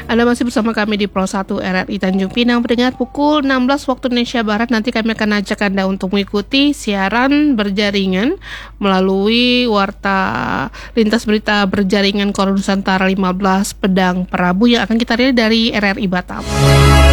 Anda masih bersama kami di Pro 1 RRI Tanjung Pinang. Pendengar, pukul 16 waktu Indonesia Barat nanti kami akan ajak Anda untuk mengikuti siaran berjaringan melalui warta lintas berita berjaringan Koran Nusantara 15 Pedang Prabu yang akan kita rilis dari RRI Batam.